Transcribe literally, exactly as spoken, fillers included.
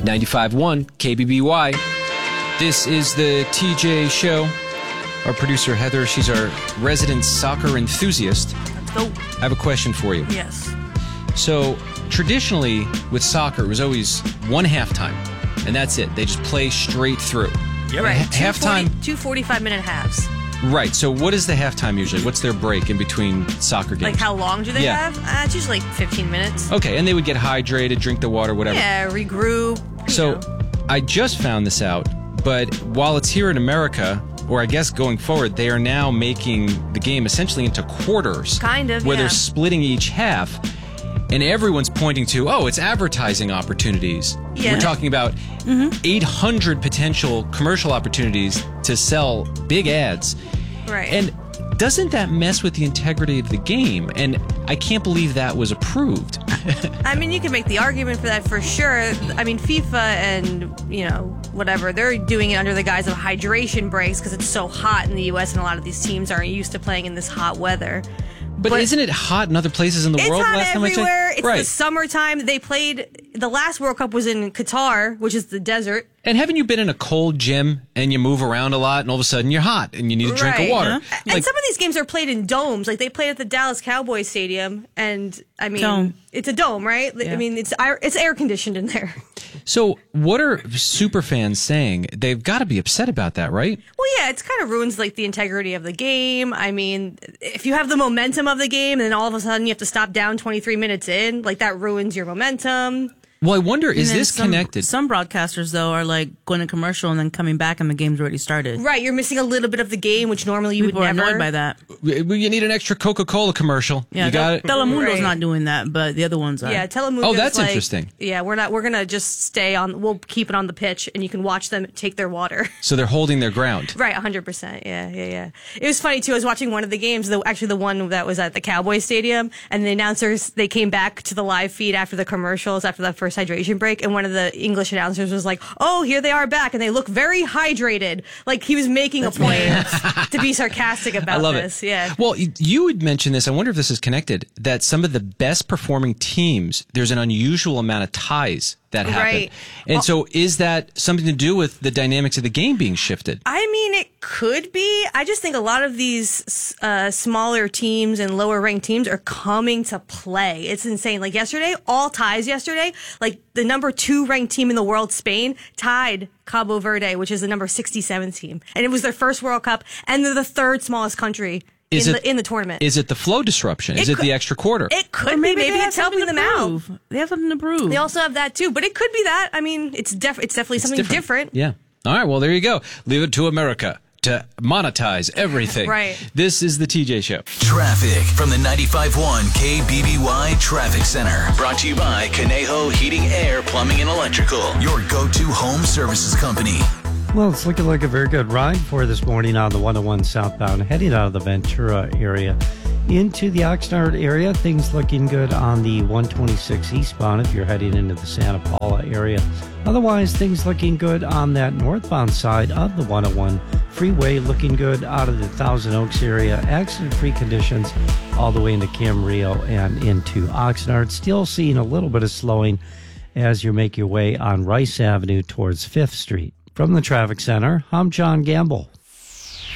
ninety-five point one K B B Y. This is the T J Show. Our producer, Heather, she's our resident soccer enthusiast. Let's go. I have a question for you. Yes. So, traditionally, with soccer, it was always one halftime, and that's it. They just play straight through. You're right. H- halftime. Two forty-five-minute halves. Right. So, what is the halftime usually? What's their break in between soccer games? Like, how long do they Yeah. have? Uh, it's usually like fifteen minutes. Okay, and they would get hydrated, drink the water, whatever. Yeah, regroup. you So, know. I just found this out, but while it's here in America, or I guess going forward, they are now making the game essentially into quarters. Kind of, Where yeah. they're splitting each half. And everyone's pointing to, oh, it's advertising opportunities. Yeah. We're talking about Mm-hmm. eight hundred potential commercial opportunities to sell big ads. Right. And doesn't that mess with the integrity of the game? And I can't believe that was approved. I mean, you can make the argument for that for sure. I mean, FIFA and, you know, whatever, they're doing it under the guise of hydration breaks because it's so hot in the U S and a lot of these teams aren't used to playing in this hot weather. But, But- isn't it hot in other places in the It's world? hot last time I checked? everywhere. It's right. the summertime. They played, the last World Cup was in Qatar, which is the desert. And haven't you been in a cold gym and you move around a lot and all of a sudden you're hot and you need a drink Right. of water? Uh-huh. And Like, some of these games are played in domes. Like they played at the Dallas Cowboys Stadium, and I mean, Dome. it's a dome, right? Like, I Yeah. mean, it's air- it's air conditioned in there. so what are super fans saying? They've got to be upset about that, right? Well, yeah, it's kind of ruins like the integrity of the game. I mean, if you have the momentum of the game, and then all of a sudden you have to stop down twenty-three minutes in, like that ruins your momentum. Well, I wonder, is And then this some, connected? Some broadcasters, though, are like going to commercial and then coming back and the game's already started. Right, you're missing a little bit of the game, which normally you People would are never. annoyed by that. You need an extra Coca-Cola commercial. Yeah, you got it? Telemundo's Right. not doing that, but the other ones are. Yeah, Telemundo. Oh, that's like, interesting. Yeah, we're not. We're gonna just stay on. We'll keep it on the pitch, and you can watch them take their water. So they're holding their ground. Right, one hundred percent. Yeah, yeah, yeah. It was funny, too. I was watching one of the games, the, actually the one that was at the Cowboys Stadium, and the announcers, they came back to the live feed after the commercials, after that first hydration break, and one of the English announcers was like, oh, here they are back, and they look very hydrated. Like, he was making a point to be sarcastic about I love this. it. Yeah. Well, y- you had mentioned this. I wonder if this is connected, that some of the best performing teams, there's an unusual amount of ties that happen. Right. And so is that something to do with the dynamics of the game being shifted? I mean, it could be. I just think a lot of these uh, smaller teams and lower ranked teams are coming to play. It's insane. Like yesterday, all ties yesterday. Like the number two ranked team in the world, Spain, tied Cabo Verde, which is the number sixty-seventh team. And it was their first World Cup, and they're the third smallest country Is in, it- the, in the tournament. Is it the flow disruption? Is It it could- the extra quarter? it could Or be. maybe, Maybe they have it's helping something them to out. prove. They have something to prove. They also have that too, but it could be that. I mean, it's def- it's definitely something different. Yeah. All right. Well, there you go. Leave it to America to monetize everything. Right. This is the T J Show. Traffic from the ninety-five point one K B B Y Traffic Center. Brought to you by Conejo Heating, Air, Plumbing, and Electrical. Your go-to home services company. Well, it's looking like a very good ride for this morning on the one oh one southbound, heading out of the Ventura area into the Oxnard area. Things looking good on the one twenty-six eastbound if you're heading into the Santa Paula area. Otherwise, things looking good on that northbound side of the one oh one freeway. Looking good out of the Thousand Oaks area. Accident-free conditions all the way into Camarillo and into Oxnard. Still seeing a little bit of slowing as you make your way on Rice Avenue towards fifth Street. From the Traffic Center, I'm John Gamble.